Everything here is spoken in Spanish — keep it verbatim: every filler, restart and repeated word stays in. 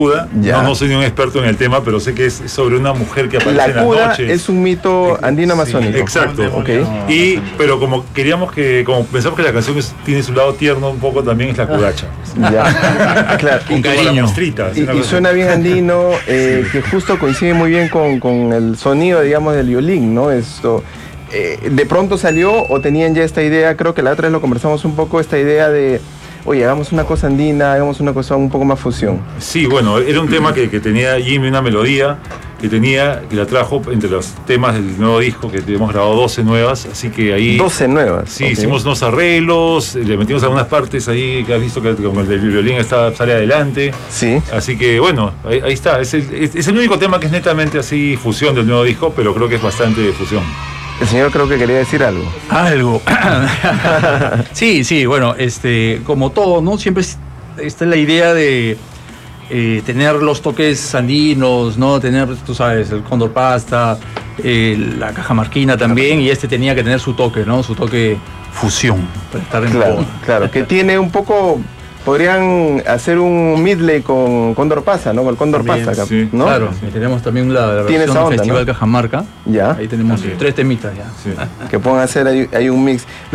Ya. No, no soy un experto en el tema, pero sé que es sobre una mujer que aparece La en las Cuda noches. es un mito andino amazónico. Sí, exacto. Okay. Y, pero como queríamos que, como pensamos que la canción es- tiene su lado tierno un poco, también es la cudacha. Ya. Claro. Con Y, cariño. y, y suena bien andino, eh, que justo coincide muy bien con, con el sonido, digamos, del violín, ¿no? Esto, eh, de pronto salió o tenían ya esta idea, creo que la otra vez lo conversamos un poco, esta idea de, oye, hagamos una cosa andina, hagamos una cosa un poco más fusión. Sí, bueno, era un tema que, que tenía Jimmy, una melodía que tenía, que la trajo entre los temas del nuevo disco, que hemos grabado doce nuevas, así que ahí... doce nuevas. Sí, Okay. Hicimos unos arreglos, le metimos algunas partes ahí que has visto que como el del violín está, sale adelante. Sí. Así que bueno, ahí, ahí está. Es el, es, es el único tema que es netamente así fusión del nuevo disco, pero creo que es bastante fusión. El señor creo que quería decir algo. Algo. Sí, sí, bueno, este, como todo, ¿no? Siempre es- está la idea de eh, tener los toques andinos, ¿no? Tener, tú sabes, el cóndor pasta, eh, la cajamarquina también, y este tenía que tener su toque, ¿no? Su toque fusión, para estar en Claro, moda. claro, que tiene un poco, podrían hacer un medley con Cóndor Pasa, ¿no? Con el Cóndor También, Pasa, sí. ¿no? Claro, y tenemos también la, la Tiene versión esa del onda, Festival ¿no? Cajamarca. Ya, Ahí tenemos También. tres temitas ya. Sí. que puedan hacer ahí, ahí un mix.